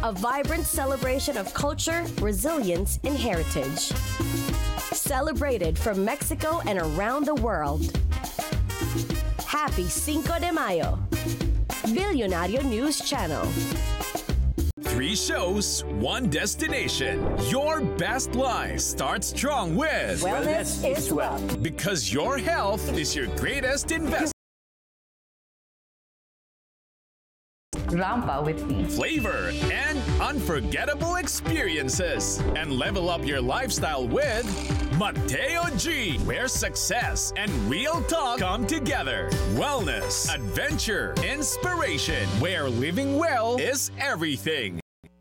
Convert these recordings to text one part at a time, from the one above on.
a vibrant celebration of culture, resilience, and heritage. Celebrated from Mexico and around the world. Happy Cinco de Mayo. Billionario News Channel. 3 shows, 1 destination. Your best life starts strong with Wellness is wealth. Because your health is your greatest investment. Rampa with me. Flavor and unforgettable experiences. And level up your lifestyle with Mateo G, where success and real talk come together. Wellness, adventure, inspiration, where living well is everything.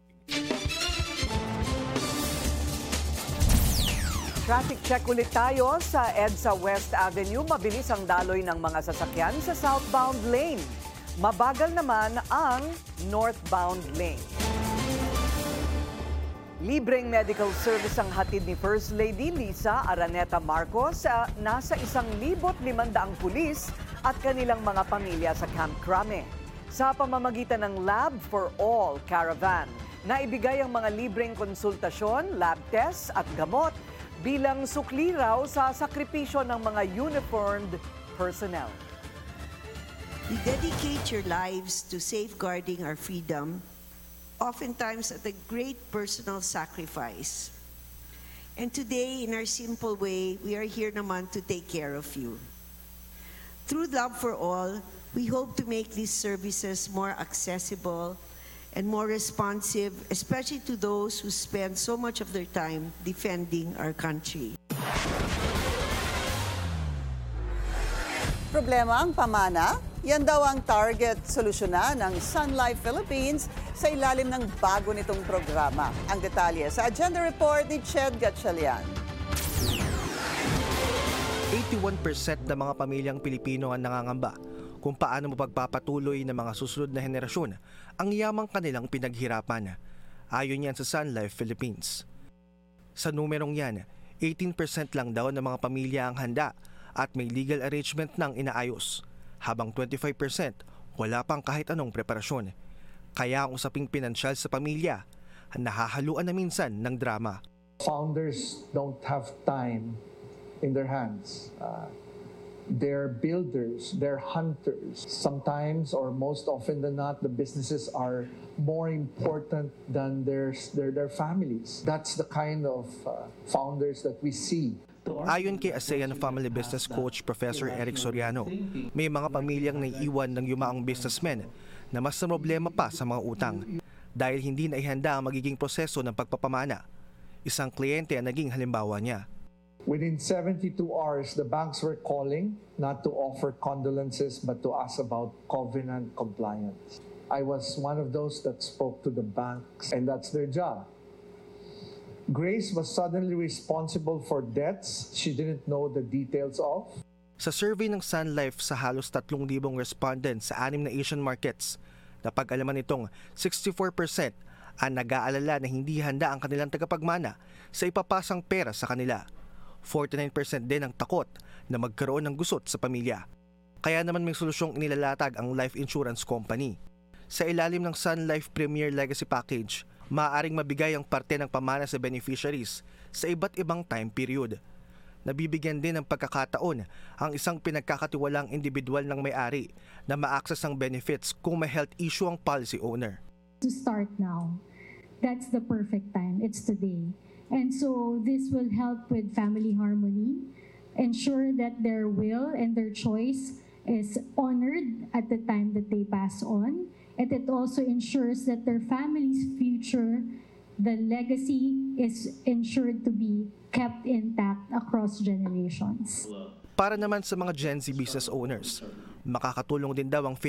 Traffic check ulit tayo sa EDSA West Avenue. Mabilis ang daloy ng mga sasakyan sa southbound lane. Mabagal naman ang northbound lane. Libreng medical service ang hatid ni First Lady Lisa Araneta Marcos sa nasa 1,500 pulis at kanilang mga pamilya sa Camp Crame. Sa pamamagitan ng Lab for All Caravan, naibigay ang mga libreng konsultasyon, lab tests at gamot bilang sukli raw sa sakripisyo ng mga uniformed personnel. You dedicate your lives to safeguarding our freedom, oftentimes at a great personal sacrifice. And today, in our simple way, we are here naman to take care of you. Through Love for All, we hope to make these services more accessible and more responsive, especially to those who spend so much of their time defending our country. Problema ang pamana? Yan daw ang target solusyonan ng Sun Life Philippines sa ilalim ng bago nitong programa. Ang detalye sa Agenda Report ni Ched Gatchalian. 81% ng mga pamilyang Pilipino ang nangangamba kung paano mapagpapatuloy ng mga susunod na henerasyon ang yamang kanilang pinaghirapan. Ayon yan sa Sun Life Philippines. Sa numerong yan, 18% lang daw ng mga pamilya ang handa at may legal arrangement nang inaayos, habang 25% wala pang kahit anong preparasyon. Kaya ang usaping pinansyal sa pamilya, nahahaluan na minsan ng drama. Founders don't have time in their hands. They're builders, they're hunters. Sometimes, or most often than not, the businesses are more important than their families. That's the kind of founders that we see. Ayon kay ASEAN Family Business Coach Professor Eric Soriano, may mga pamilyang naiiwan ng yumaong businessmen na mas na problema pa sa mga utang dahil hindi naihanda ang magiging proseso ng pagpapamana. Isang kliyente ang naging halimbawa niya. Within 72 hours, the banks were calling not to offer condolences but to ask about covenant compliance. I was one of those that spoke to the banks, and that's their job. Grace was suddenly responsible for debts she didn't know the details of. Sa survey ng Sun Life sa halos 3,000 respondents sa 6 na Asian markets, napag-alaman nitong 64% ang nag-aalala na hindi handa ang kanilang tagapagmana sa ipapasang pera sa kanila. 49% din ang takot na magkaroon ng gusot sa pamilya. Kaya naman may solusyong inilalatag ang life insurance company. Sa ilalim ng Sun Life Premier Legacy Package, maaaring mabigay ang parte ng pamana sa beneficiaries sa iba't ibang time period. Nabibigyan din ng pagkakataon ang isang pinagkakatiwalang individual ng may-ari na ma-access ang benefits kung may health issue ang policy owner. To start now, that's the perfect time. It's today. And so this will help with family harmony, ensure that their will and their choice is honored at the time that they pass on. And it also ensures that their family's future, the legacy, is ensured to be kept intact across generations. Para naman sa mga Gen Z business owners, makakatulong din daw ang